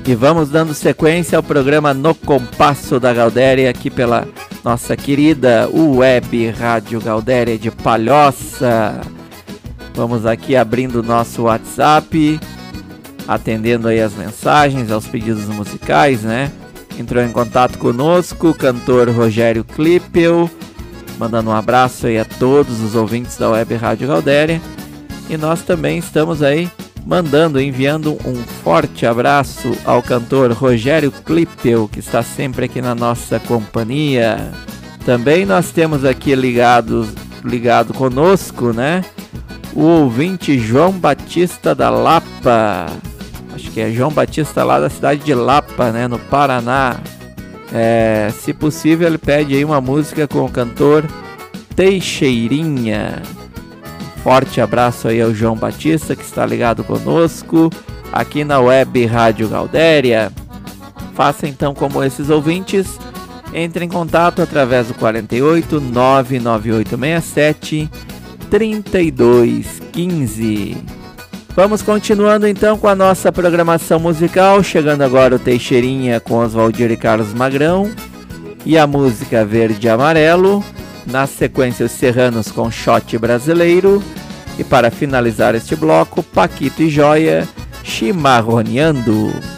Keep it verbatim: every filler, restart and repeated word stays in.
E vamos dando sequência ao programa No Compasso da Gaudéria, aqui pela nossa querida Web Rádio Gaudéria de Palhoça. Vamos aqui abrindo o nosso WhatsApp, atendendo aí as mensagens, aos pedidos musicais, né? Entrou em contato conosco o cantor Rogério Klippel, mandando um abraço aí a todos os ouvintes da Web Rádio Gaudéria. E nós também estamos aí mandando, enviando um forte abraço ao cantor Rogério Klippel, que está sempre aqui na nossa companhia. Também nós temos aqui ligados, ligado conosco, né? O ouvinte João Batista da Lapa. Acho que é João Batista lá da cidade de Lapa, né? No Paraná. É, se possível, ele pede aí uma música com o cantor Teixeirinha. Forte abraço aí ao João Batista, que está ligado conosco aqui na Web Rádio Gaudéria. Faça então como esses ouvintes, entre em contato através do quarenta e oito, nove nove oito seis sete, trinta e dois quinze. Vamos continuando então com a nossa programação musical, chegando agora o Teixeirinha com Oswaldir e Carlos Magrão e a música Verde e Amarelo. Na sequência, os Serranos com Shot Brasileiro. E para finalizar este bloco, Paquito e Joia, Chimarroneando.